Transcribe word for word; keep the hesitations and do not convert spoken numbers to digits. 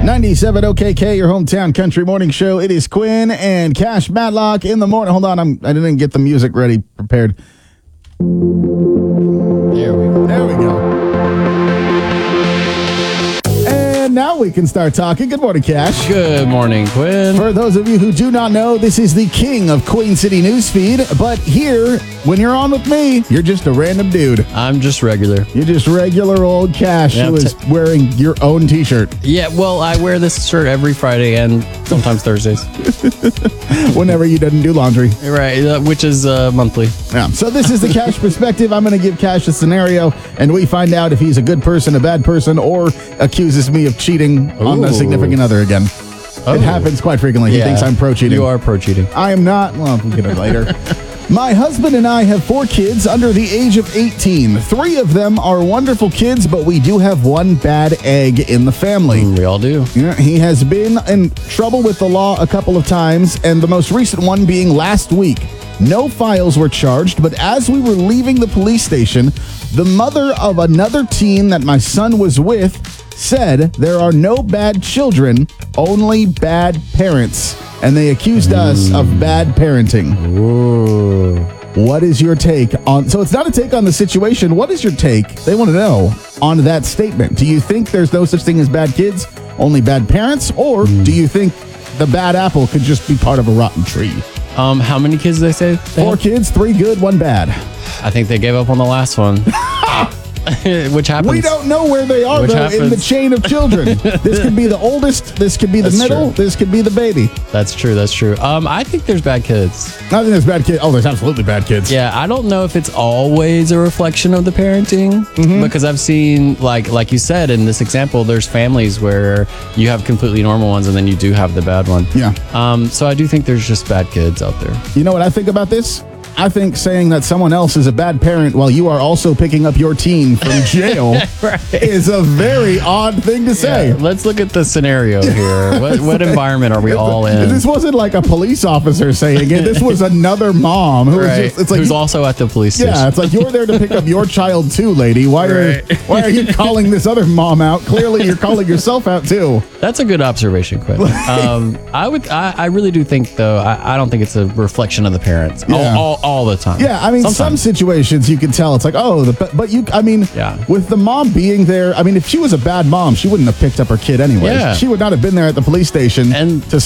ninety-seven O K K, your hometown country morning show. It is Quinn and Cash Matlock in the morning. Hold on, I'm, I didn't get the music ready, prepared. There we go. There we go. And now we can start talking. Good morning, Cash. Good morning, Quinn. For those of you who do not know, this is the king of Queen City Newsfeed. But here, when you're on with me, you're just a random dude. I'm just regular. You're just regular old Cash Yeah, who is t- wearing your own t-shirt. Yeah, well, I wear this shirt every Friday and sometimes Thursdays. Whenever you didn't do laundry. Right, uh, which is uh, monthly. Yeah. So this is the Cash perspective. I'm going to give Cash a scenario, and we find out if he's a good person, a bad person, or accuses me of cheating on a Ooh. significant other again. Oh. It happens quite frequently. He Yeah, thinks I'm pro-cheating. You are pro-cheating. I am not. Well, we'll get it later. My husband and I have four kids under the age of eighteen. Three of them are wonderful kids, but we do have one bad egg in the family. We all do. Yeah, he has been in trouble with the law a couple of times, and the most recent one being last week. No files were charged, but as we were leaving the police station, the mother of another teen that my son was with said there are no bad children, only bad parents, and they accused mm. us of bad parenting. Ooh. What is your take on, so it's not a take on the situation, what is your take, they want to know, on that statement? Do you think there's no such thing as bad kids, only bad parents, or mm. do you think the bad apple could just be part of a rotten tree? Um, how many kids did they say? They Four have? kids, three good, one bad. I think they gave up on the last one. Which happens. We don't know where they are, Which though, happens. in the chain of children. This could be the oldest, this could be the That's middle, true. this could be the baby. That's true, that's true. Um, I think there's bad kids. I think there's bad kids. Oh, there's absolutely bad kids. Yeah, I don't know if it's always a reflection of the parenting Mm-hmm. because I've seen, like like you said in this example, there's families where you have completely normal ones and then you do have the bad one. Yeah. Um, so I do think there's just bad kids out there. You know what I think about this? I think saying that someone else is a bad parent while you are also picking up your teen from jail Right. is a very odd thing to say. Yeah, let's look at the scenario here. What what environment are we all in? This wasn't like a police officer saying it. This was another mom who was Right. just, it's like, Who's you- also at the police station. yeah, it's like you're there to pick up your child too, lady. Why Right. are why are you calling this other mom out? Clearly, you're calling yourself out too. That's a good observation, Quinn. Um, I would, I, I really do think though. I, I don't think it's a reflection of the parents Yeah. all, all, all the time. Yeah, I mean, some Sometimes. situations you can tell it's like, oh, the, but, but you, I mean, Yeah. with the mom being there, I mean, if she was a bad mom, she wouldn't have picked up her kid anyway. Yeah. She would not have been there at the police station And- to